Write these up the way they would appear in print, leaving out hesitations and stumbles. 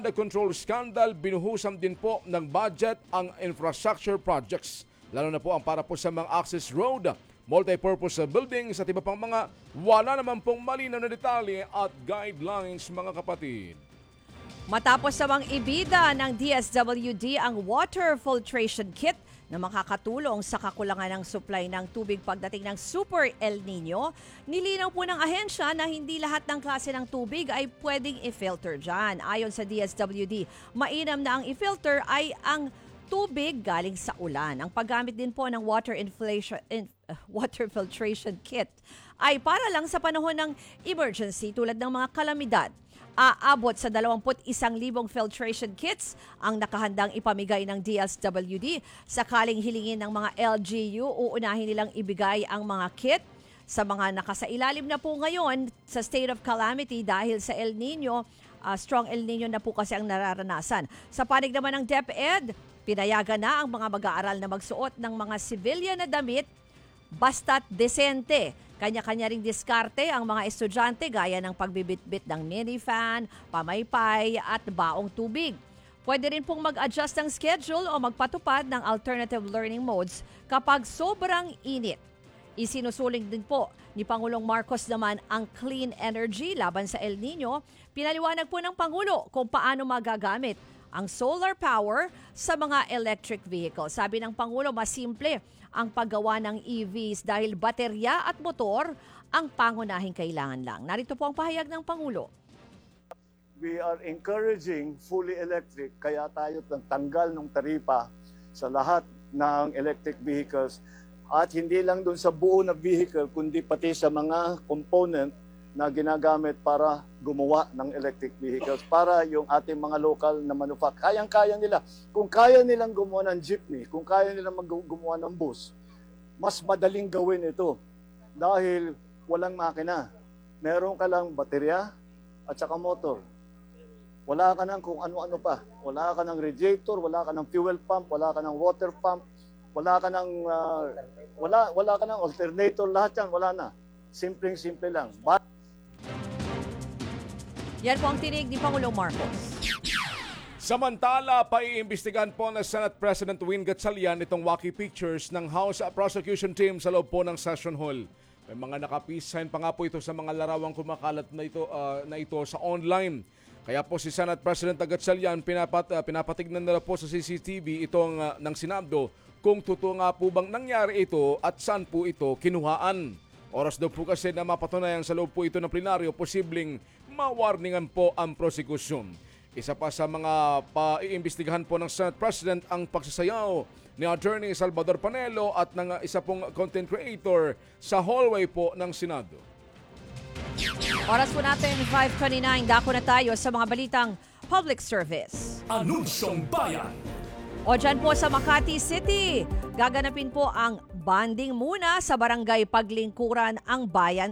The control scandal, binuhusan din po ng budget ang infrastructure projects. Lalo na po ang para po sa mga access road, multipurpose buildings at iba pang mga wala naman pong malinaw na detalye at guidelines, mga kapatid. Matapos namang ibida ng DSWD ang water filtration kit na makakatulong sa kakulangan ng supply ng tubig pagdating ng Super El Nino, nilinaw po ng ahensya na hindi lahat ng klase ng tubig ay pwedeng i-filter dyan. Ayon sa DSWD, mainam na ang i-filter ay ang tubig galing sa ulan. Ang paggamit din po ng water filtration kit ay para lang sa panahon ng emergency tulad ng mga kalamidad. Aabot sa 21,000 filtration kits ang nakahandang ipamigay ng DSWD. Sakaling hilingin ng mga LGU, uunahin nilang ibigay ang mga kit sa mga nakasailalim na po ngayon sa state of calamity dahil sa El Nino. Strong El Nino na po kasi ang nararanasan. Sa panig naman ng DepEd, pinayagan na ang mga mag-aaral na magsuot ng mga civilian na damit basta't desente. Kanya-kanya ring diskarte ang mga estudyante gaya ng pagbibitbit ng minifan, pamaypay at baong tubig. Pwede rin pong mag-adjust ng schedule o magpatupad ng alternative learning modes kapag sobrang init. Isinusuling din po ni Pangulong Marcos naman ang clean energy laban sa El Nino. Pinaliwanag po ng Pangulo kung paano magagamit ang solar power sa mga electric vehicles. Sabi ng Pangulo, mas simple ang paggawa ng EVs dahil baterya at motor ang pangunahing kailangan lang. Narito po ang pahayag ng Pangulo. We are encouraging fully electric, kaya tayo tanggal ng taripa sa lahat ng electric vehicles at hindi lang dun sa buo na vehicle kundi pati sa mga component na ginagamit para gumawa ng electric vehicles para yung ating mga local na manufacturer. Kayang-kaya nila. Kung kaya nilang gumawa ng jeepney, kung kaya nilang gumawa ng bus, mas madaling gawin ito dahil walang makina. Meron ka lang baterya at saka motor. Wala ka ng kung ano-ano pa. Wala ka ng radiator, wala ka ng fuel pump, wala ka ng water pump, wala ka ng wala ka ng alternator, lahat yan, wala na. Simpleng-simple lang. Yan po ang tinig ni Pangulong Marcos. Samantala, paiimbestigahan po ng Senate President Win Gatchalian itong wacky pictures ng House Prosecution Team sa loob po ng Session Hall. May mga nakapisign pa nga po ito sa mga larawang kumakalat na ito sa online. Kaya po si Senate President Gatchalian pinapatignan na po sa CCTV itong ng Senado kung totoo nga po bang nangyari ito at saan po ito kinuhaan. Oras daw po kasi na mapatunayan sa loob po ito ng plenaryo, posibleng mawarningan po ang prosekusyon. Isa pa sa mga paiimbestigahan po ng Senate President ang pagsasayaw ni Attorney Salvador Panelo at ng isa pong content creator sa hallway po ng Senado. Oras po natin, 5:29. Dako na tayo sa mga balitang public service. Anunsyong Bayan. O dyan po sa Makati City, gaganapin po ang banding muna sa Barangay Paglingkuran ang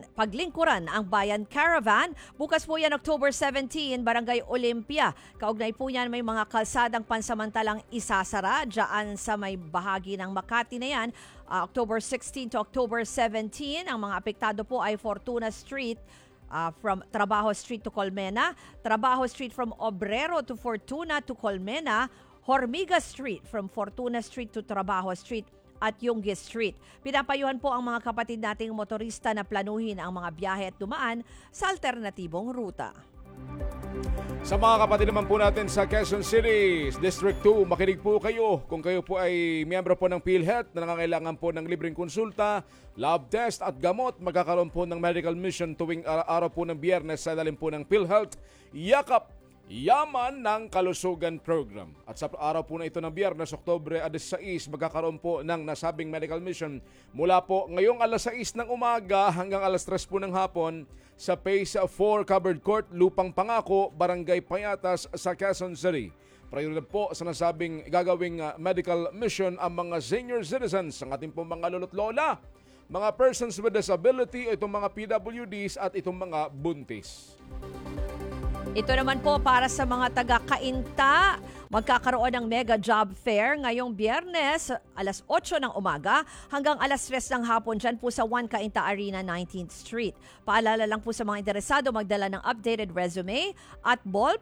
Bayan Caravan. Bukas po yan October 17, Barangay Olympia. Kaugnay po yan may mga kalsadang pansamantalang isasara dyan sa may bahagi ng Makati na yan. October 16 to October 17, ang mga apektado po ay Fortuna Street, from Trabajo Street to Colmena, Trabajo Street from Obrero to Fortuna to Colmena, Hormiga Street from Fortuna Street to Trabajo Street at Yungge Street. Pinapayuhan po ang mga kapatid nating motorista na planuhin ang mga biyahe at dumaan sa alternatibong ruta. Sa mga kapatid naman po natin sa Quezon City, District 2, makinig po kayo. Kung kayo po ay miyembro po ng PhilHealth na nangangailangan po ng libreng konsulta, lab test at gamot, magkakaroon po ng medical mission tuwing araw po ng Biyernes sa ilalim po ng PhilHealth Yakap Yaman ng Kalusugan Program. At sa araw po na ito ng Biyernes, Oktubre 16, magkakaroon po ng nasabing medical mission mula po ngayong alas 6 ng umaga hanggang alas 3 po ng hapon sa Phase 4 Covered Court, Lupang Pangako, Barangay Payatas sa Quezon City. Prioridad po sa nasabing gagawing medical mission ang mga senior citizens, ang ating po mga lolo't lola, mga persons with disability, itong mga PWDs at itong mga buntis. Ito naman po para sa mga taga-Cainta. Magkakaroon ng mega job fair ngayong Biyernes, alas 8 ng umaga hanggang alas 3 ng hapon dyan po sa 1 Cainta Arena, 19th Street. Paalala lang po sa mga interesado magdala ng updated resume at ball